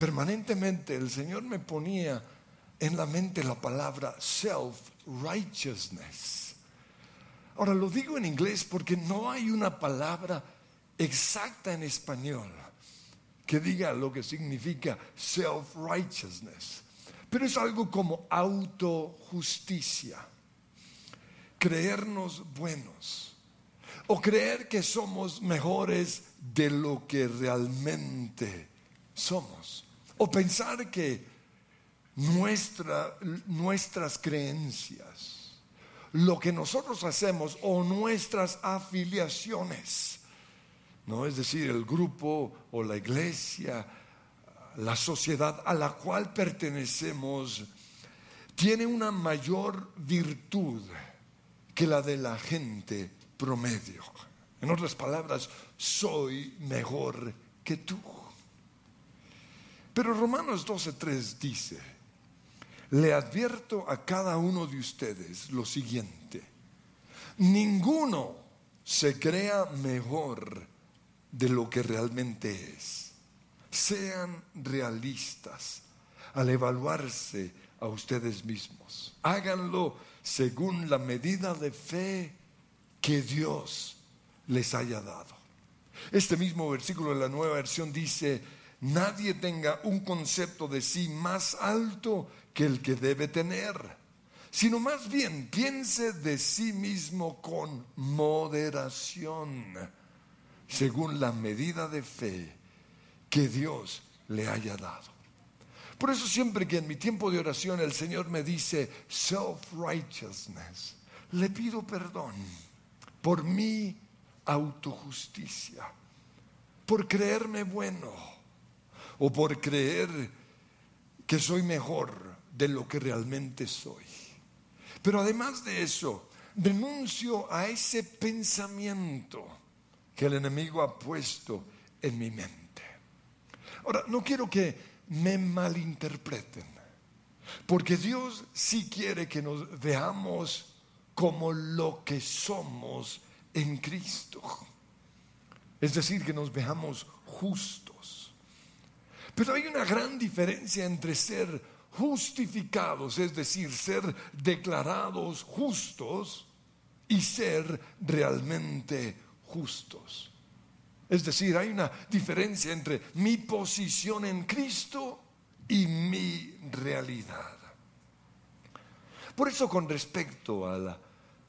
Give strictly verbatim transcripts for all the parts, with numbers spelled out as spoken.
permanentemente el Señor me ponía en la mente la palabra self-righteousness. Ahora lo digo en inglés porque no hay una palabra exacta en español que diga lo que significa self-righteousness. Pero es algo como autojusticia. Creernos buenos. O creer que somos mejores de lo que realmente somos. O pensar que nuestra, nuestras creencias, lo que nosotros hacemos o nuestras afiliaciones, ¿no? Es decir, el grupo o la iglesia, la sociedad a la cual pertenecemos, tiene una mayor virtud que la de la gente promedio. En otras palabras, soy mejor que tú. Pero Romanos doce tres dice: le advierto a cada uno de ustedes lo siguiente: ninguno se crea mejor de lo que realmente es. Sean realistas al evaluarse a ustedes mismos. Háganlo según la medida de fe que Dios les haya dado. Este mismo versículo de la Nueva Versión dice: nadie tenga un concepto de sí más alto que el que debe tener, sino más bien piense de sí mismo con moderación, según la medida de fe que Dios le haya dado. Por eso siempre que en mi tiempo de oración el Señor me dice self-righteousness, le pido perdón por mi autojusticia, por creerme bueno o por creer que soy mejor de lo que realmente soy. Pero además de eso, renuncio a ese pensamiento que el enemigo ha puesto en mi mente. Ahora, no quiero que me malinterpreten, porque Dios sí quiere que nos veamos como lo que somos en Cristo. Es decir, que nos veamos justos. Pero hay una gran diferencia entre ser justificados, es decir, ser declarados justos, y ser realmente justos. Es decir, hay una diferencia entre mi posición en Cristo y mi realidad. Por eso, con respecto a la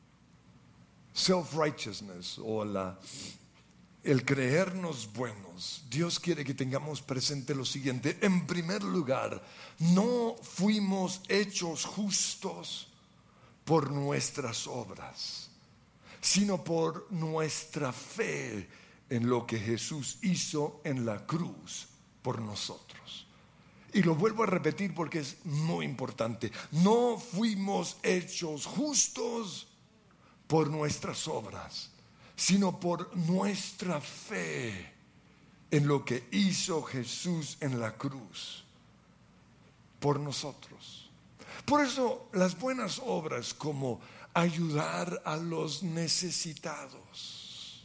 self-righteousness o a la, el creernos buenos, Dios quiere que tengamos presente lo siguiente. En primer lugar, no fuimos hechos justos por nuestras obras, sino por nuestra fe en lo que Jesús hizo en la cruz por nosotros. Y lo vuelvo a repetir porque es muy importante. No fuimos hechos justos por nuestras obras, sino por nuestra fe en lo que hizo Jesús en la cruz por nosotros. Por eso las buenas obras, como ayudar a los necesitados,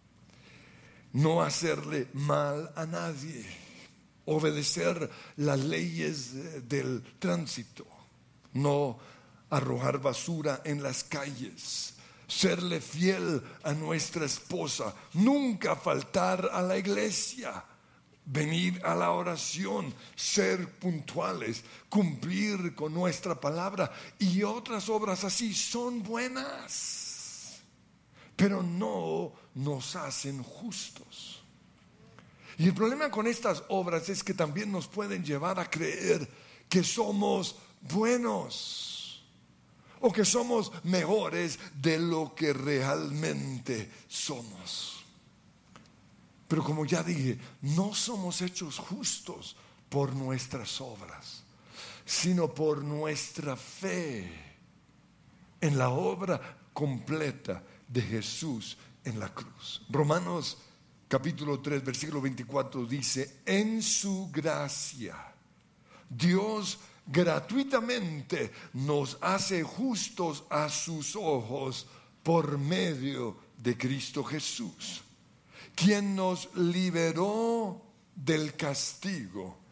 no hacerle mal a nadie, obedecer las leyes del tránsito, no arrojar basura en las calles, serle fiel a nuestra esposa, nunca faltar a la iglesia, venir a la oración, ser puntuales, cumplir con nuestra palabra y otras obras así son buenas, pero no nos hacen justos. Y el problema con estas obras es que también nos pueden llevar a creer que somos buenos o que somos mejores de lo que realmente somos. Pero como ya dije, no somos hechos justos por nuestras obras, sino por nuestra fe en la obra completa de Jesús en la cruz. Romanos capítulo tres, versículo veinticuatro dice: en su gracia, Dios gratuitamente nos hace justos a sus ojos por medio de Cristo Jesús, quien nos liberó del castigo